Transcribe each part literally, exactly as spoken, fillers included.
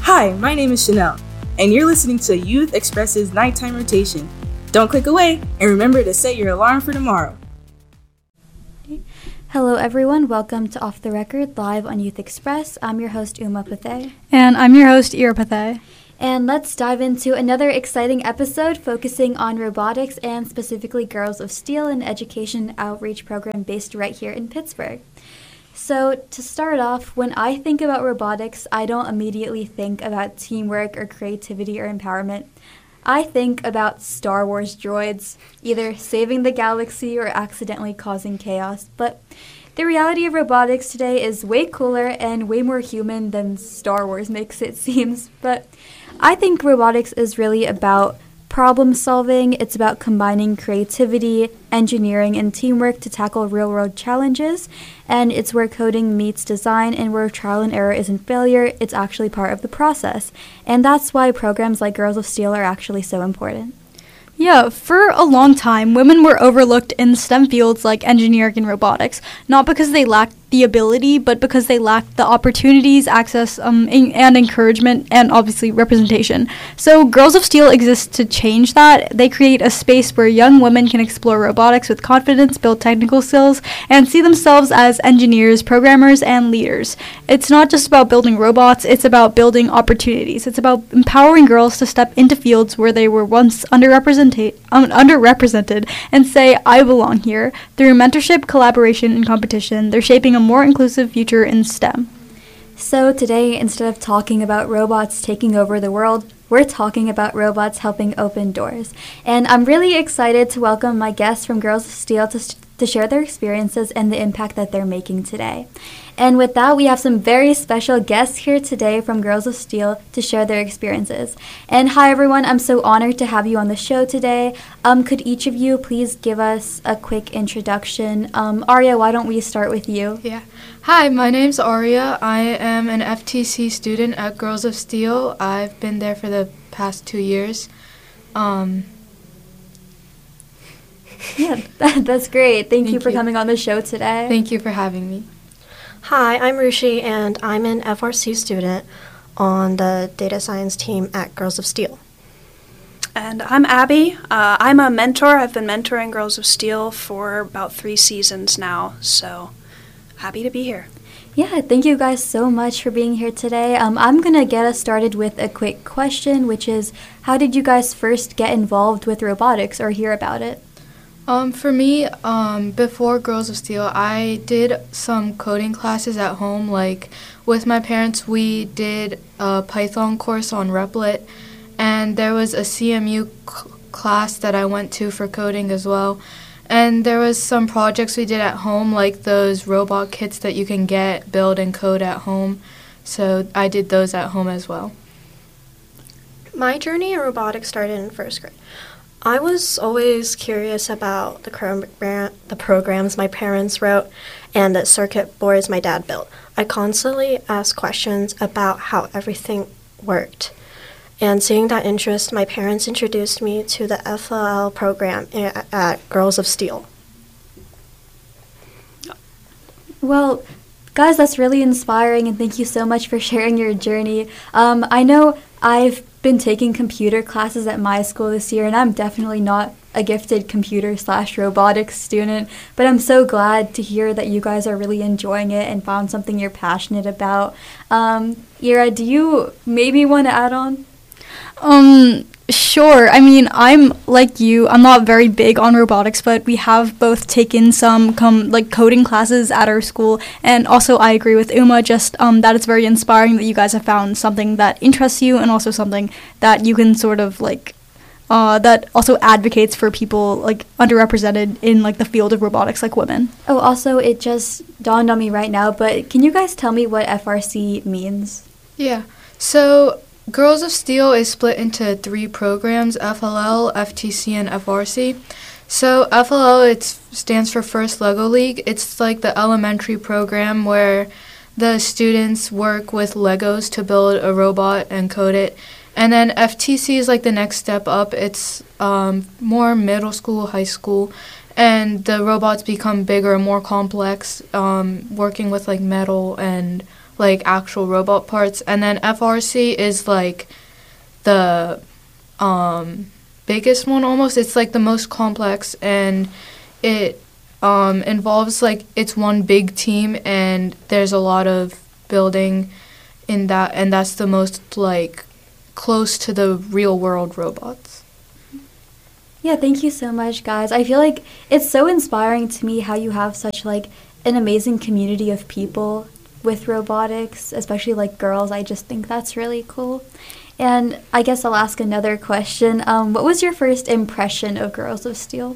Hi, my name is Chanel, and you're listening to Youth Express's Nighttime Rotation. Don't click away, and remember to set your alarm for tomorrow. Hello everyone, welcome to Off the Record, live on Youth Express. I'm your host, Uma Pathay. And I'm your host, Ira Pathay. And let's dive into another exciting episode focusing on robotics and specifically Girls of Steel, an education outreach program based right here in Pittsburgh. So to start off, when I think about robotics, I don't immediately think about teamwork or creativity or empowerment. I think about Star Wars droids, either saving the galaxy or accidentally causing chaos. But the reality of robotics today is way cooler and way more human than Star Wars makes it seem. But I think robotics is really about problem solving. It's about combining creativity, engineering, and teamwork to tackle real-world challenges. And it's where coding meets design and where trial and error isn't failure, it's actually part of the process. And that's why programs like Girls of Steel are actually so important. Yeah, for a long time, women were overlooked in STEM fields like engineering and robotics, not because they lacked the ability, but because they lacked the opportunities, access, um, in- and encouragement, and obviously representation. So Girls of Steel exists to change that. They create a space where young women can explore robotics with confidence, build technical skills, and see themselves as engineers, programmers, and leaders. It's not just about building robots, it's about building opportunities. It's about empowering girls to step into fields where they were once underrepresented, um, underrepresented and say, I belong here. Through mentorship, collaboration, and competition, they're shaping a more inclusive future in STEM. So today, instead of talking about robots taking over the world, we're talking about robots helping open doors. And I'm really excited to welcome my guests from Girls of Steel to, st- to share their experiences and the impact that they're making today. And with that, we have some very special guests here today from Girls of Steel to share their experiences. And hi everyone, I'm so honored to have you on the show today. Um, could each of you please give us a quick introduction? Um, Arya, why don't we start with you? Yeah. Hi, my name's Arya. I am an F T C student at Girls of Steel. I've been there for the past two years. Um, yeah, that, that's great. Thank, Thank you for you. coming on the show today. Thank you for having me. Hi, I'm Rushi, and I'm an F R C student on the data science team at Girls of Steel. And I'm Abby. Uh, I'm a mentor. I've been mentoring Girls of Steel for about three seasons now, so happy to be here. Yeah, thank you guys so much for being here today. Um, I'm going to get us started with a quick question, which is, how did you guys first get involved with robotics or hear about it? Um, for me, um, before Girls of Steel, I did some coding classes at home. Like, with my parents, we did a Python course on Replit, and there was a C M U c- class that I went to for coding as well. And there was some projects we did at home, like those robot kits that you can get, build, and code at home. So I did those at home as well. My journey in robotics started in first grade. I was always curious about the, cro- the programs my parents wrote and the circuit boards my dad built. I constantly asked questions about how everything worked. And seeing that interest, my parents introduced me to the F L L program at, at Girls of Steel. Well, guys, that's really inspiring, and thank you so much for sharing your journey. Um, I know I've been taking computer classes at my school this year, and I'm definitely not a gifted computer slash robotics student, but I'm so glad to hear that you guys are really enjoying it and found something you're passionate about. Um, Ira, do you maybe want to add on? Um, sure. I mean, I'm like you. I'm not very big on robotics, but we have both taken some com- like coding classes at our school, and also I agree with Uma. Just um, that it's very inspiring that you guys have found something that interests you, and also something that you can sort of like uh, that also advocates for people like underrepresented in like the field of robotics, like women. Oh, also, it just dawned on me right now, but can you guys tell me what F R C means? Yeah. So Girls of Steel is split into three programs, F L L, F T C, and F R C. So F L L, it stands for First Lego League. It's like the elementary program where the students work with Legos to build a robot and code it. And then F T C is like the next step up. It's um, more middle school, high school, and the robots become bigger and more complex, um, working with like metal and like actual robot parts, and then F R C is like the um, biggest one almost. It's like the most complex, and it um, involves like it's one big team, and there's a lot of building in that, and that's the most like close to the real world robots. Yeah, thank you so much, guys. I feel like it's so inspiring to me how you have such like an amazing community of people with robotics, especially like girls. I just think that's really cool. And I guess I'll ask another question. Um, what was your first impression of Girls of Steel?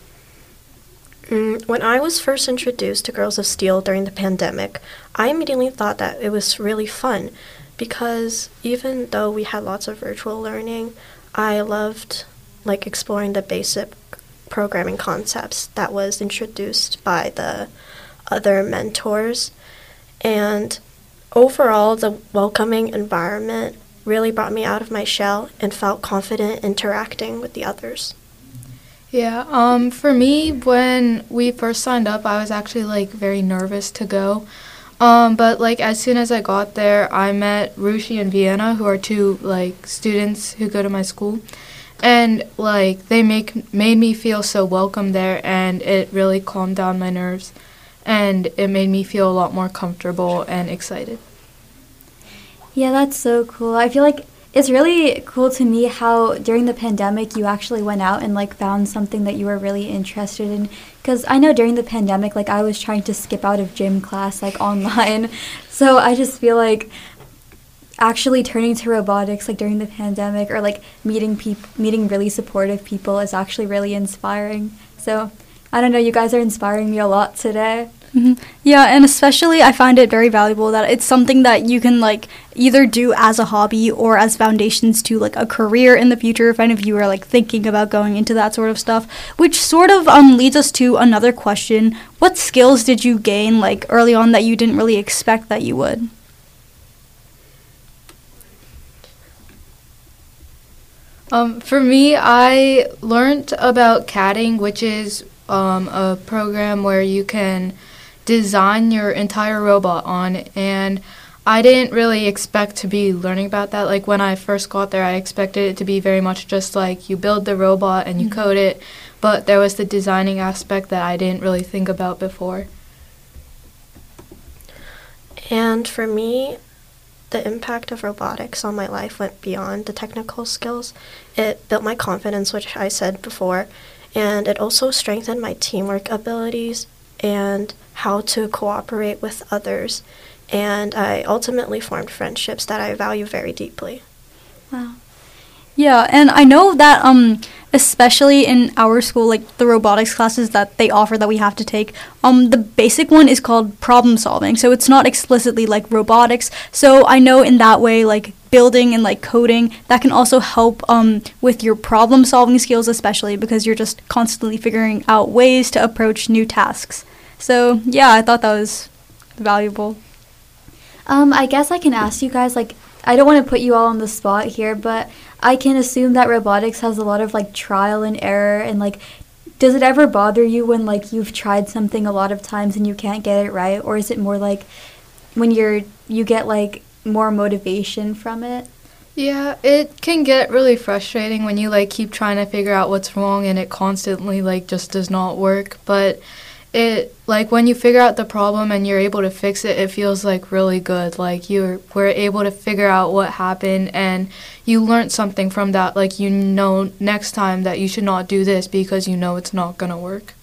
Mm, when I was first introduced to Girls of Steel during the pandemic, I immediately thought that it was really fun because even though we had lots of virtual learning, I loved like exploring the basic programming concepts that was introduced by the other mentors. And overall, the welcoming environment really brought me out of my shell and felt confident interacting with the others. Yeah, um, for me, when we first signed up, I was actually like very nervous to go. Um, but like as soon as I got there, I met Rushi and Vienna, who are two like students who go to my school. And like they make made me feel so welcome there, and it really calmed down my nerves, and it made me feel a lot more comfortable and excited. Yeah, that's so cool. I feel like it's really cool to me how during the pandemic you actually went out and like found something that you were really interested in. Because I know during the pandemic, like I was trying to skip out of gym class like online. So I just feel like actually turning to robotics like during the pandemic or like meeting people, meeting really supportive people is actually really inspiring. So I don't know, you guys are inspiring me a lot today. Mm-hmm. Yeah, and especially I find it very valuable that it's something that you can like either do as a hobby or as foundations to like a career in the future if any of you are like thinking about going into that sort of stuff, which sort of um leads us to another question. What skills did you gain like early on that you didn't really expect that you would? Um, for me, I learned about CADing, which is um, a program where you can design your entire robot on, and I didn't really expect to be learning about that. Like when I first got there, I expected it to be very much just like you build the robot and you mm-hmm. code it, but there was the designing aspect that I didn't really think about before. And for me, the impact of robotics on my life went beyond the technical skills. It built my confidence, which I said before, and it also strengthened my teamwork abilities and how to cooperate with others. And I ultimately formed friendships that I value very deeply. Wow. Yeah, and I know that um especially in our school, like the robotics classes that they offer that we have to take, um the basic one is called problem solving. So it's not explicitly like robotics. So I know in that way, like building and like coding, that can also help um with your problem solving skills, especially because you're just constantly figuring out ways to approach new tasks. So yeah, I thought that was valuable. Um, I guess I can ask you guys, like, I don't want to put you all on the spot here, but I can assume that robotics has a lot of, like, trial and error, and, like, does it ever bother you when, like, you've tried something a lot of times and you can't get it right, or is it more like when you're, you get, like, more motivation from it? Yeah, it can get really frustrating when you, like, keep trying to figure out what's wrong and it constantly, like, just does not work, but it, like, when you figure out the problem and you're able to fix it, it feels, like, really good. Like, you were able to figure out what happened and you learned something from that. Like, you know next time that you should not do this because you know it's not going to work.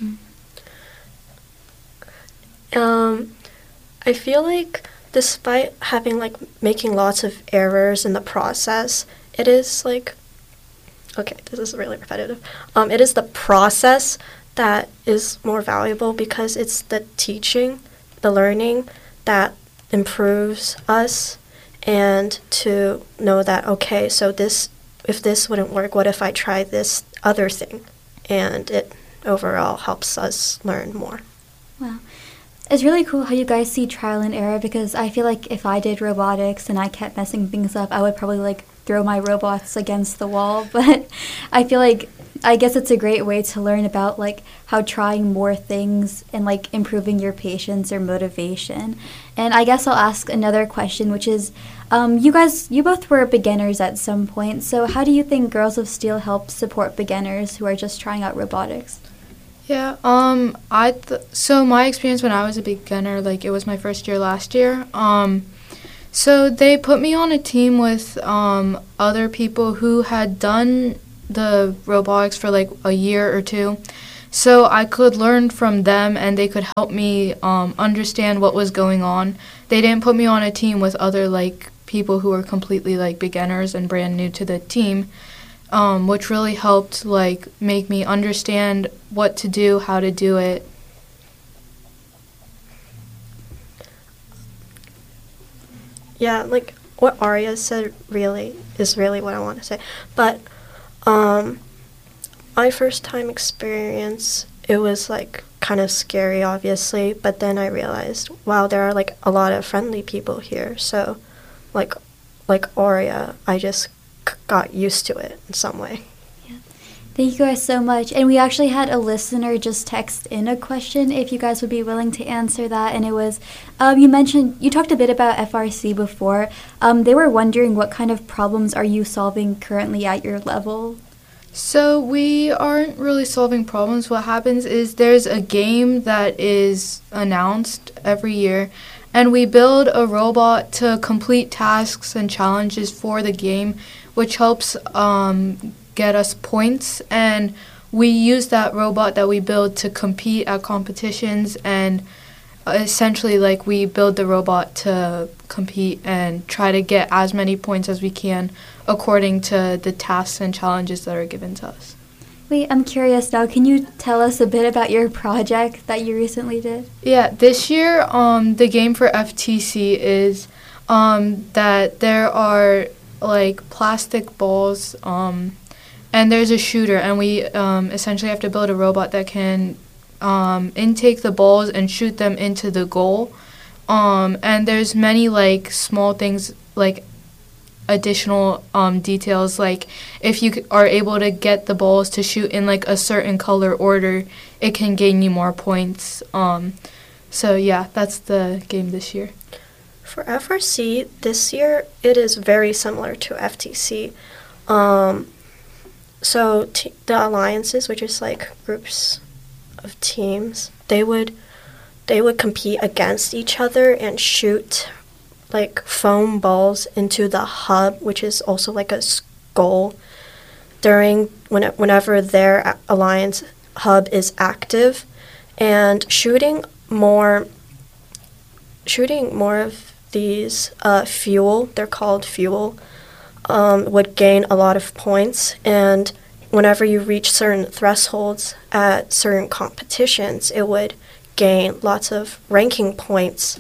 Um, I feel like despite having, like, making lots of errors in the process, it is, like, okay, this is really repetitive. Um, it is the process that is more valuable because it's the teaching, the learning that improves us, and to know that, okay, so this, if this wouldn't work, what if I try this other thing? And it overall helps us learn more. Wow. It's really cool how you guys see trial and error, because I feel like if I did robotics and I kept messing things up, I would probably like throw my robots against the wall. But I feel like I guess it's a great way to learn about like how trying more things and like improving your patience or motivation. And I guess I'll ask another question, which is, um, you guys, you both were beginners at some point. So how do you think Girls of Steel helps support beginners who are just trying out robotics? Yeah, um, I th- so my experience when I was a beginner, like it was my first year last year. Um, so they put me on a team with um other people who had done the robotics for like a year or two, so I could learn from them and they could help me um understand what was going on. They didn't put me on a team with other like people who were completely like beginners and brand new to the team. Um, which really helped like make me understand what to do, how to do it. Yeah, like what Aria said really is really what I want to say. But um, my first time experience, it was like kind of scary, obviously. But then I realized, wow, there are like a lot of friendly people here. So, like, like Aria, I just got used to it in some way. Yeah. Thank you guys so much. And we actually had a listener just text in a question, if you guys would be willing to answer that. And it was, um, you mentioned, you talked a bit about F R C before. Um, they were wondering what kind of problems are you solving currently at your level? So we aren't really solving problems. What happens is there's a game that is announced every year, and we build a robot to complete tasks and challenges for the game, which helps um, get us points. And we use that robot that we build to compete at competitions, and essentially like we build the robot to compete and try to get as many points as we can according to the tasks and challenges that are given to us. Wait, I'm curious now. Can you tell us a bit about your project that you recently did? Yeah, this year um, the game for F T C is um, that there are like plastic balls um, and there's a shooter, and we um, essentially have to build a robot that can um, intake the balls and shoot them into the goal. Um, and there's many like small things like additional um, details, like if you c- are able to get the balls to shoot in like a certain color order, it can gain you more points. Um, so yeah, that's the game this year. For F R C this year, it is very similar to F T C. Um, so t- the alliances, which is like groups of teams, they would they would compete against each other and shoot like foam balls into the hub, which is also like a goal, during when whenever their alliance hub is active, and shooting more shooting more of these uh, fuel, they're called fuel, um, would gain a lot of points. And whenever you reach certain thresholds at certain competitions, it would gain lots of ranking points,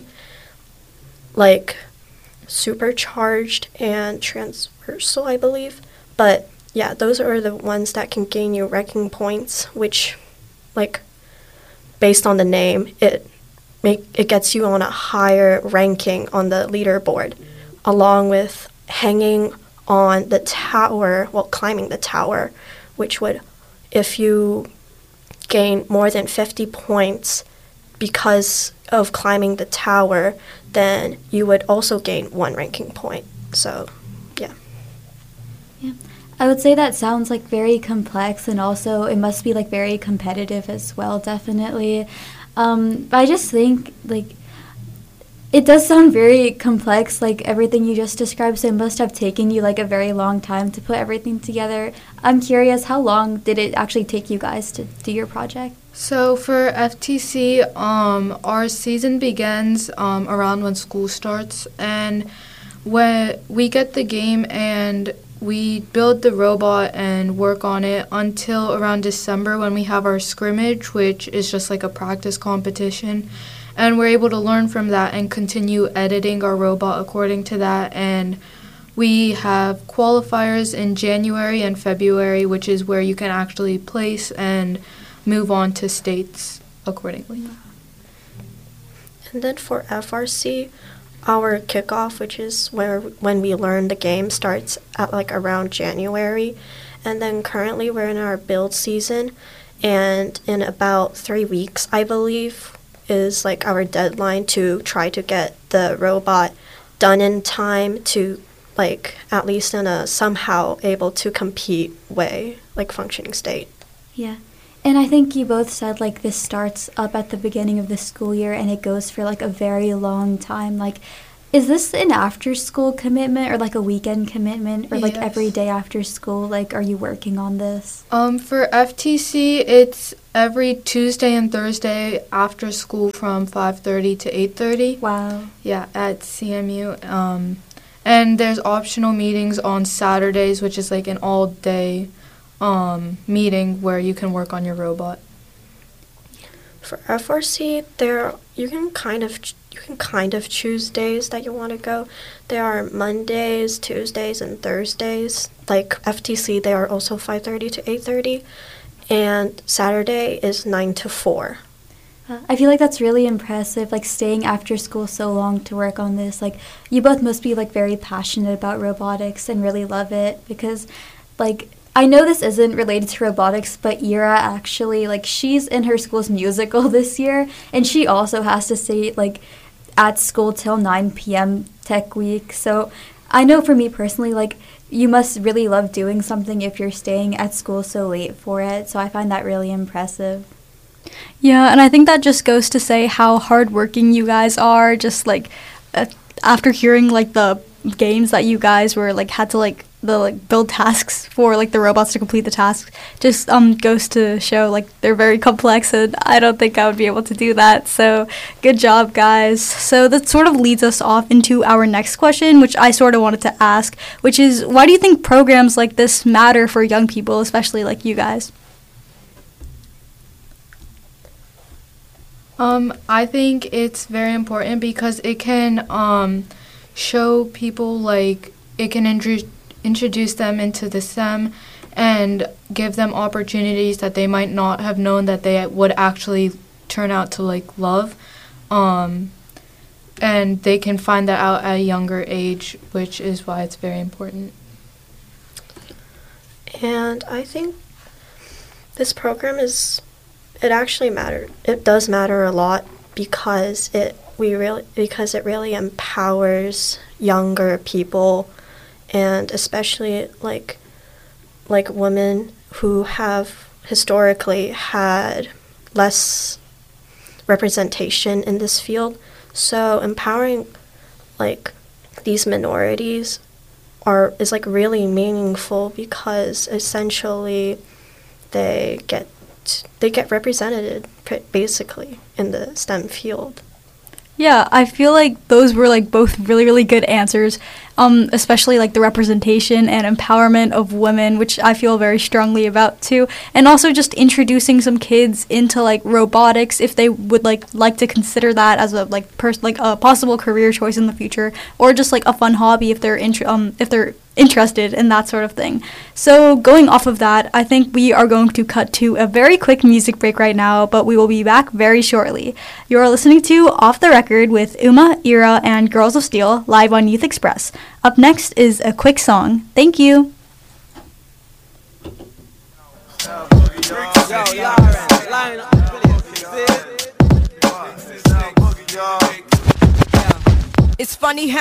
like supercharged and transversal, I believe. But yeah, those are the ones that can gain you ranking points, which, like, based on the name, it make it gets you on a higher ranking on the leaderboard, along with hanging on the tower, well, climbing the tower, which would, if you gain more than fifty points because of climbing the tower, then you would also gain one ranking point. So, yeah. Yeah. I would say that sounds like very complex, and also it must be like very competitive as well, definitely. Um, but I just think like it does sound very complex, like everything you just described, so it must have taken you like a very long time to put everything together. I'm curious, how long did it actually take you guys to do your project? So for F T C, um, our season begins um, around when school starts, and when we get the game and we build the robot and work on it until around December, when we have our scrimmage, which is just like a practice competition. And we're able to learn from that and continue editing our robot according to that. And we have qualifiers in January and February, which is where you can actually place and move on to states accordingly. And then for F R C, our kickoff, which is where when we learn the game, starts at like around January. And then currently we're in our build season, and in about three weeks, I believe, is like our deadline to try to get the robot done in time to like at least in a somehow able to compete way, like functioning state. Yeah. And I think you both said like this starts up at the beginning of the school year and it goes for like a very long time. Like, is this an after school commitment or like a weekend commitment or like Yes. every day after school? Like, are you working on this? Um, for F T C, it's every Tuesday and Thursday after school from five thirty to eight thirty. Wow. Yeah, at C M U. Um, and there's optional meetings on Saturdays, which is like an all-day um, meeting where you can work on your robot. For F R C, there you can kind of ch- you can kind of choose days that you want to go. There are Mondays, Tuesdays, and Thursdays. Like F T C, they are also five thirty to eight thirty, and Saturday is nine to four. Uh, I feel like that's really impressive, like staying after school so long to work on this. Like, you both must be like very passionate about robotics and really love it because, like, I know this isn't related to robotics, but Ira actually, like, she's in her school's musical this year, and she also has to stay, like, at school till nine p.m. tech week. So I know for me personally, like, you must really love doing something if you're staying at school so late for it. So I find that really impressive. Yeah, and I think that just goes to say how hardworking you guys are. Just like uh, after hearing like the games that you guys were like had to like the like build tasks for like the robots to complete the tasks, just um goes to show like they're very complex, and I don't think I would be able to do that. So good job, guys. So that sort of leads us off into our next question, which I sort of wanted to ask, which is why do you think programs like this matter for young people, especially like you guys? Um, I think it's very important because it can um, show people, like, it can intru- introduce them into the STEM and give them opportunities that they might not have known that they would actually turn out to, like, love. Um, and they can find that out at a younger age, which is why it's very important. And I think this program is, it actually matters. It does matter a lot because it we really because it really empowers younger people, and especially like like women who have historically had less representation in this field. So empowering like these minorities are is like really meaningful because essentially they get they get represented basically in the STEM field. Yeah, I feel like those were like both really, really good answers, um, especially like the representation and empowerment of women, which I feel very strongly about too, and also just introducing some kids into like robotics if they would like like to consider that as a like pers- like a possible career choice in the future, or just like a fun hobby if they're int- um if they're interested in that sort of thing. So going off of that, I think we are going to cut to a very quick music break right now, but we will be back very shortly. You are listening to Off the Record with Uma, Ira, and Girls of Steel live on Youth Express. Up next is a quick song. Thank you. It's funny how